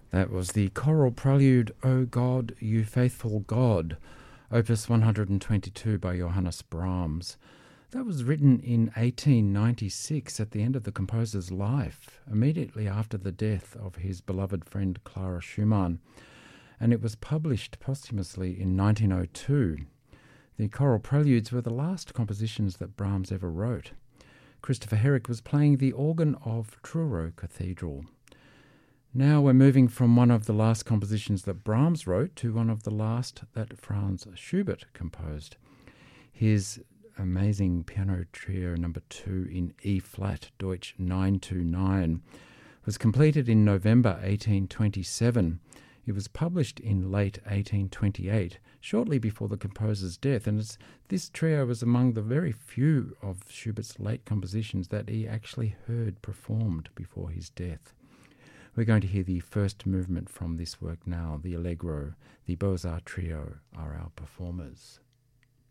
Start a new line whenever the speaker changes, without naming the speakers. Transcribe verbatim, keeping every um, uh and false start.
That was the choral prelude, O God, You Faithful God, opus one hundred twenty-two by Johannes Brahms. That was written in eighteen ninety-six at the end of the composer's life, immediately after the death of his beloved friend Clara Schumann, and it was published posthumously in nineteen oh two. The choral preludes were the last compositions that Brahms ever wrote. Christopher Herrick was playing the organ of Truro Cathedral. Now we're moving from one of the last compositions that Brahms wrote to one of the last that Franz Schubert composed. His amazing piano trio number two in E-flat, Deutsch nine two nine, was completed in November eighteen twenty-seven. It was published in late eighteen twenty-eight, shortly before the composer's death, and it's, this trio was among the very few of Schubert's late compositions that he actually heard performed before his death. We're going to hear the first movement from this work now, the Allegro. The Beaux-Arts Trio are our performers.